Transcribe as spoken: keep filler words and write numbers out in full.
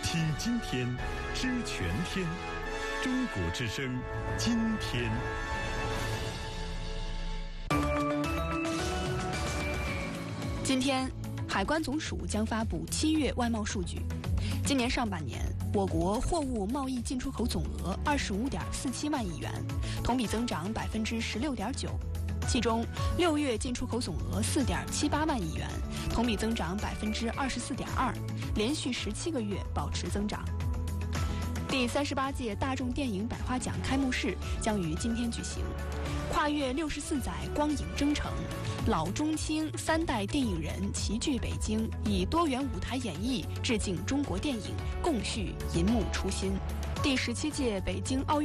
听今天，知全天。中国之声，今天。 今天，海关总署将发布七月外贸数据。今年上半年，我国货物贸易进出口总额二十五点四七万亿元，同比增长百分之十六点九。其中，六月进出口总额四点七八万亿元，同比增长百分之二十四点二，连续十七个月保持增长。第三十八届大众电影百花奖开幕式将于今天举行。跨越六十四载光影征程，老中青三代电影人齐聚北京，以多元舞台演绎致敬中国电影，共续银幕初心。第十七届北京奥运